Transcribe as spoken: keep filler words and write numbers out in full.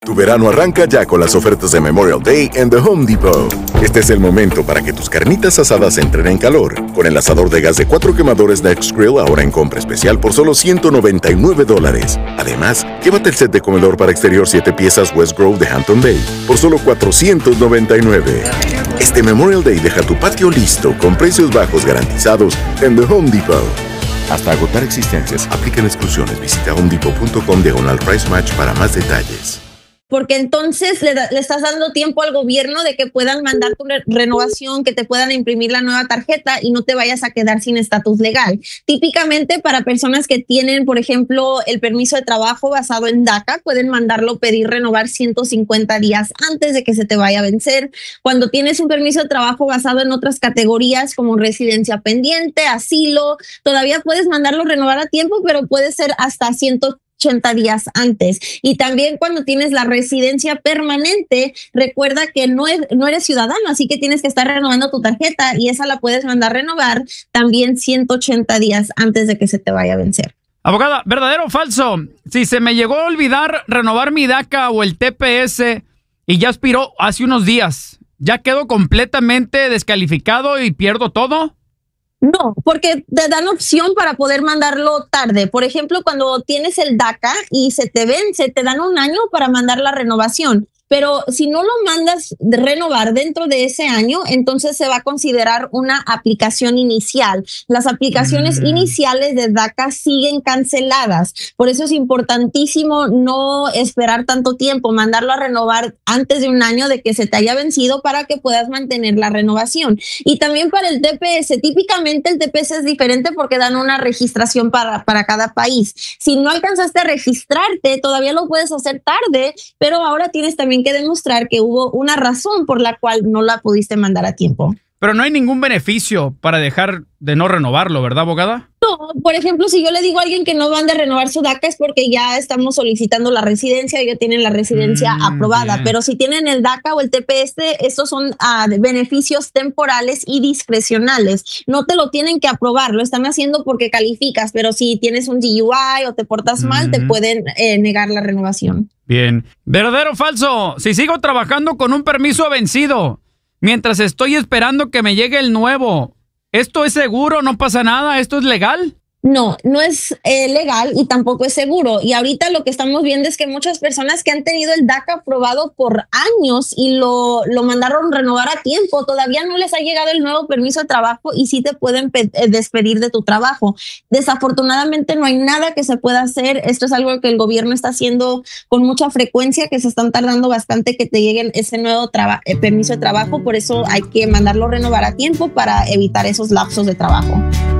Tu verano arranca ya con las ofertas de Memorial Day en The Home Depot. Este es el momento para que tus carnitas asadas entren en calor. Con el asador de gas de cuatro quemadores Nexgrill ahora en compra especial por solo ciento noventa y nueve dólares. Además, llévate el set de comedor para exterior siete piezas West Grove de Hampton Bay por solo cuatrocientos noventa y nueve. Este Memorial Day deja tu patio listo con precios bajos garantizados en The Home Depot. Hasta agotar existencias, aplican exclusiones. Visita homedepot punto com diagonal price match para más detalles. Porque entonces le, da, le estás dando tiempo al gobierno de que puedan mandar tu re renovación, que te puedan imprimir la nueva tarjeta y no te vayas a quedar sin estatus legal. Típicamente para personas que tienen, por ejemplo, el permiso de trabajo basado en DACA, pueden mandarlo pedir renovar ciento cincuenta días antes de que se te vaya a vencer. Cuando tienes un permiso de trabajo basado en otras categorías como residencia pendiente, asilo, todavía puedes mandarlo renovar a tiempo, pero puede ser hasta ciento ochenta días antes. Y también cuando tienes la residencia permanente, recuerda que no, es, no eres ciudadano, así que tienes que estar renovando tu tarjeta y esa la puedes mandar renovar también ciento ochenta días antes de que se te vaya a vencer. Abogada, ¿verdadero o falso? Si se me llegó a olvidar renovar mi DACA o el T P S y ya expiró hace unos días, ¿ya quedo completamente descalificado y pierdo todo? No, porque te dan opción para poder mandarlo tarde. Por ejemplo, cuando tienes el DACA y se te vence, te dan un año para mandar la renovación. Pero si no lo mandas de renovar dentro de ese año, entonces se va a considerar una aplicación inicial. Las aplicaciones mm. iniciales de DACA siguen canceladas. Por eso es importantísimo no esperar tanto tiempo, mandarlo a renovar antes de un año de que se te haya vencido para que puedas mantener la renovación. Y también para el T P S, típicamente el T P S es diferente porque dan una registración para, para cada país. Si no alcanzaste a registrarte, todavía lo puedes hacer tarde, pero ahora tienes también que demostrar que hubo una razón por la cual no la pudiste mandar a tiempo. Pero no hay ningún beneficio para dejar de no renovarlo, ¿verdad, abogada? No, por ejemplo, si yo le digo a alguien que no van a renovar su DACA es porque ya estamos solicitando la residencia y ya tienen la residencia mm, aprobada. Bien. Pero si tienen el DACA o el T P S, estos son uh, beneficios temporales y discrecionales. No te lo tienen que aprobar, lo están haciendo porque calificas, pero si tienes un D U I o te portas mm. mal, te pueden eh, negar la renovación. Bien. ¿Verdadero o falso? Si sigo trabajando con un permiso vencido mientras estoy esperando que me llegue el nuevo, ¿esto es seguro? ¿No pasa nada? ¿Esto es legal? No, no es eh, legal y tampoco es seguro. Y ahorita lo que estamos viendo es que muchas personas que han tenido el DACA aprobado por años y lo, lo mandaron renovar a tiempo, todavía no les ha llegado el nuevo permiso de trabajo y sí te pueden despedir de tu trabajo. Desafortunadamente no hay nada que se pueda hacer. Esto es algo que el gobierno está haciendo con mucha frecuencia, que se están tardando bastante que te llegue ese nuevo eh, permiso de trabajo. Por eso hay que mandarlo renovar a tiempo para evitar esos lapsos de trabajo.